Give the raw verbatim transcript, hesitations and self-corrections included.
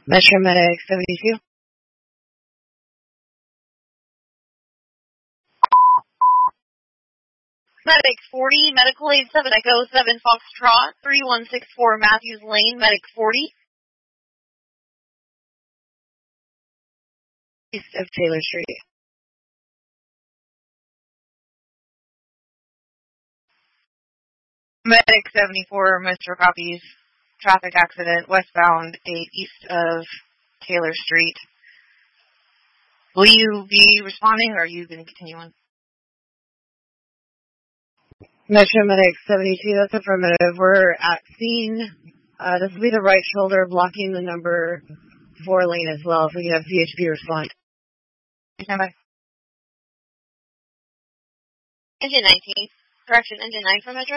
Metro Medic seventy-two. Medic forty, Medical Aid seven Echo seven Foxtrot, three one six four Matthews Lane, Medic forty. East of Taylor Street. Medic seventy-four, Metro copies. Traffic accident westbound eight east of Taylor Street. Will you be responding or are you going to continue on? Metro Medic seventy-two, that's affirmative. We're at scene. Uh, this will be the right shoulder blocking the number four lane as well, so we can have V H B respond. Stand by. Engine nineteen. Correction, engine nine for Metro.